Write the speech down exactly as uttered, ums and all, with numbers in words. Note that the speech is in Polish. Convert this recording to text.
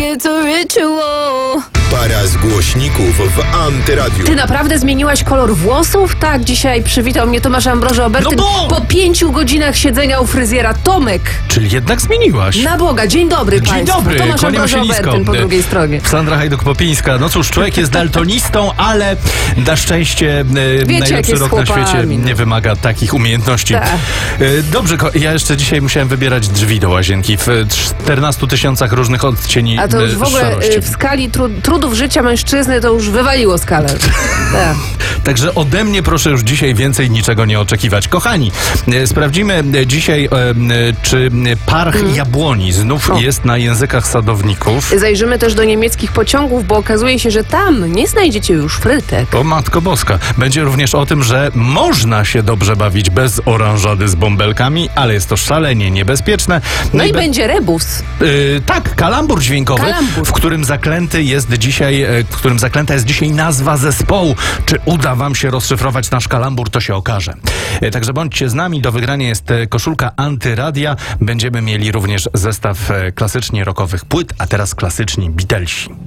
it's a ritual. Para z głośników w Antyradiu. Ty naprawdę zmieniłaś kolor włosów? Tak, dzisiaj przywitał mnie Tomasz Ambroży Obertyn No bo- po pięciu godzinach siedzenia u fryzjera. Tomek! Czyli jednak zmieniłaś. Na Boga, dzień dobry Dzień państwu. dobry, Tomasz kłaniam Ambroży się nisko. Obertyn po drugiej stronie. Sandra Hajduk-Popińska. No cóż, człowiek jest daltonistą, ale na szczęście e, jak najlepszy jest rok na chłopami, świecie no. nie wymaga takich umiejętności. Tak. E, Dobrze, ko- ja jeszcze dzisiaj musiałem wybierać drzwi do łazienki w czternastu tysiącach różnych odcieni A to już e, w ogóle szarości. y, w skali tru- trudów życia mężczyzny to już wywaliło skalę. Tak. Także ode mnie proszę już dzisiaj więcej niczego nie oczekiwać. Kochani, e, sprawdzimy e, dzisiaj, e, e, czy parch jabłoni znów O. jest na językach sadowników. Zajrzymy też do niemieckich pociągów, bo okazuje się, że tam nie znajdziecie już frytek. O Matko Boska. Będzie również o tym, że można się dobrze bawić bez oranżady z bąbelkami, ale jest to szalenie niebezpieczne. No i be- będzie rebus. Yy, tak, kalambur dźwiękowy, Kalambur. w którym zaklęty jest dzisiaj, e, w którym zaklęta jest dzisiaj nazwa zespołu. Czy uda wam się rozszyfrować nasz kalambur, to się okaże. E, Także bądźcie z nami. Do wygrania jest e, koszulka Antyradia. Będziemy mieli również zestaw e, klasycznie rockowych płyt, a teraz klasyczni Beatlesi.